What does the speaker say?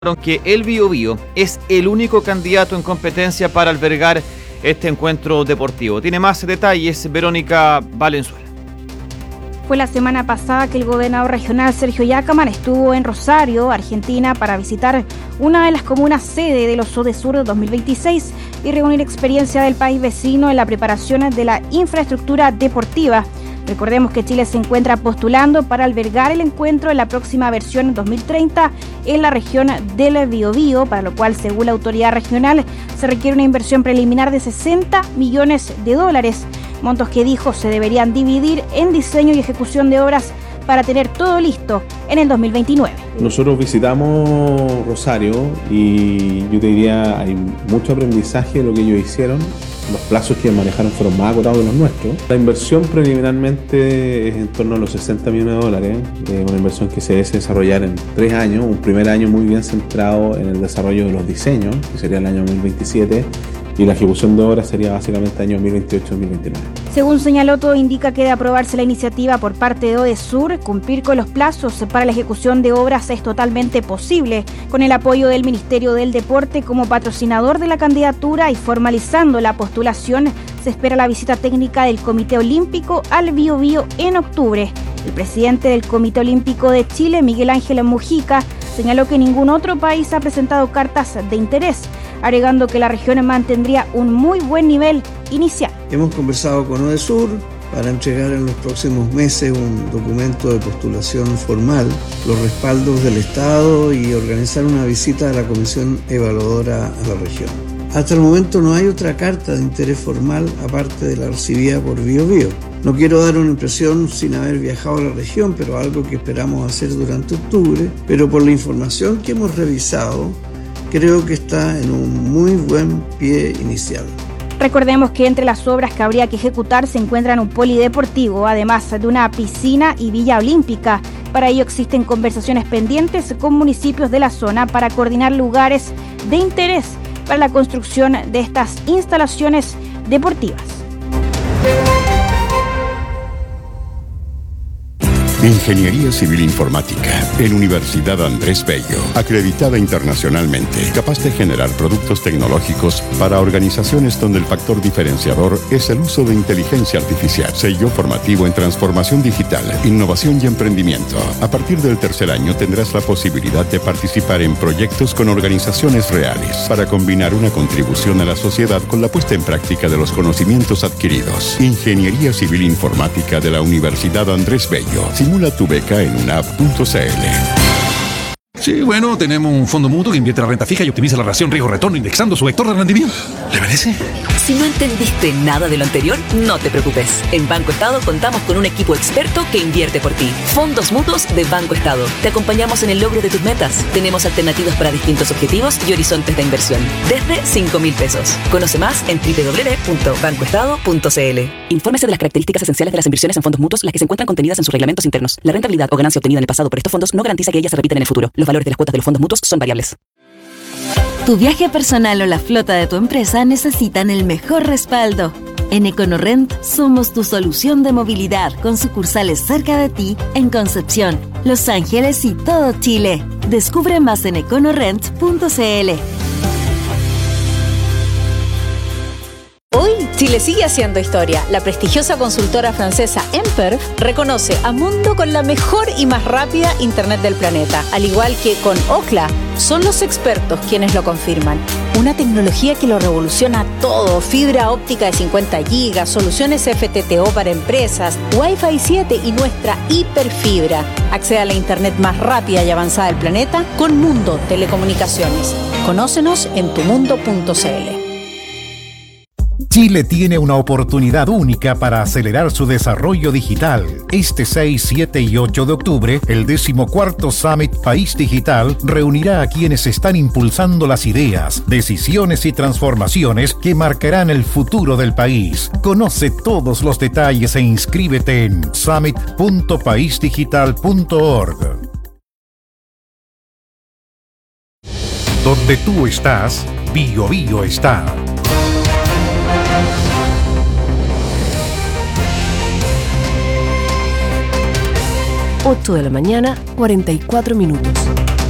que el Biobío es el único candidato en competencia para albergar este encuentro deportivo. Tiene más detalles Verónica Valenzuela. Fue la semana pasada que el gobernador regional Sergio Yacamán estuvo en Rosario, Argentina, para visitar una de las comunas sede de los UDESUR 2026 y reunir experiencia del país vecino en la preparación de la infraestructura deportiva. Recordemos que Chile se encuentra postulando para albergar el encuentro en la próxima versión 2030 en la región del Biobío, para lo cual, según la autoridad regional, se requiere una inversión preliminar de $60 millones, montos que dijo se deberían dividir en diseño y ejecución de obras para tener todo listo en el 2029. Nosotros visitamos Rosario y yo te diría hay mucho aprendizaje de lo que ellos hicieron. Los plazos que manejaron fueron más acotados que los nuestros. La inversión preliminarmente es en torno a los $60 millones, una inversión que se debe desarrollar en 3 años, un primer año muy bien centrado en el desarrollo de los diseños, que sería el año 2027, y la ejecución de obras sería básicamente el año 2028-2029. Según señaló, todo indica que de aprobarse la iniciativa por parte de UDESUR, cumplir con los plazos para la ejecución de obras es totalmente posible, con el apoyo del Ministerio del Deporte como patrocinador de la candidatura y formalizando la postulación. Se espera la visita técnica del Comité Olímpico al Biobío en octubre. El presidente del Comité Olímpico de Chile, Miguel Ángel Mujica, señaló que ningún otro país ha presentado cartas de interés, agregando que la región mantendría un muy buen nivel inicial. Hemos conversado con UDESUR para entregar en los próximos meses un documento de postulación formal, los respaldos del Estado y organizar una visita a la Comisión Evaluadora a la región. Hasta el momento no hay otra carta de interés formal aparte de la recibida por Biobío. No quiero dar una impresión sin haber viajado a la región, pero algo que esperamos hacer durante octubre, pero por la información que hemos revisado, creo que está en un muy buen pie inicial. Recordemos que entre las obras que habría que ejecutar se encuentran un polideportivo, además de una piscina y villa olímpica. Para ello existen conversaciones pendientes con municipios de la zona para coordinar lugares de interés para la construcción de estas instalaciones deportivas. Ingeniería Civil Informática en Universidad Andrés Bello, acreditada internacionalmente, capaz de generar productos tecnológicos para organizaciones donde el factor diferenciador es el uso de inteligencia artificial. Sello formativo en transformación digital, innovación y emprendimiento. A partir del tercer año tendrás la posibilidad de participar en proyectos con organizaciones reales para combinar una contribución a la sociedad con la puesta en práctica de los conocimientos adquiridos. Ingeniería Civil Informática de la Universidad Andrés Bello. Simula tu beca en unap.cl. Sí, bueno, tenemos un fondo mutuo que invierte la renta fija y optimiza la relación riesgo-retorno indexando su vector de rendimiento. ¿Le parece? Si no entendiste nada de lo anterior, no te preocupes. En Banco Estado contamos con un equipo experto que invierte por ti. Fondos mutuos de Banco Estado. Te acompañamos en el logro de tus metas. Tenemos alternativas para distintos objetivos y horizontes de inversión. Desde $5.000. Conoce más en www.bancoestado.cl. Infórmese de las características esenciales de las inversiones en fondos mutuos, las que se encuentran contenidas en sus reglamentos internos. La rentabilidad o ganancia obtenida en el pasado por estos fondos no garantiza que ellas se repitan en el futuro. Los valores de las cuotas de los fondos mutuos son variables. Tu viaje personal o la flota de tu empresa necesitan el mejor respaldo. En EconoRent somos tu solución de movilidad con sucursales cerca de ti en Concepción, Los Ángeles y todo Chile. Descubre más en econorent.cl. Hoy, Chile sigue haciendo historia. La prestigiosa consultora francesa Emper reconoce a Mundo con la mejor y más rápida Internet del planeta. Al igual que con Ookla, son los expertos quienes lo confirman. Una tecnología que lo revoluciona todo. Fibra óptica de 50 gigas, soluciones FTTO para empresas, Wi-Fi 7 y nuestra hiperfibra. Accede a la Internet más rápida y avanzada del planeta con Mundo Telecomunicaciones. Conócenos en tumundo.cl. Chile tiene una oportunidad única para acelerar su desarrollo digital. Este 6, 7 y 8 de octubre, el 14º Summit País Digital reunirá a quienes están impulsando las ideas, decisiones y transformaciones que marcarán el futuro del país. Conoce todos los detalles e inscríbete en summit.paisdigital.org. Donde tú estás, Biobío está. 8 de la mañana, 44 minutos.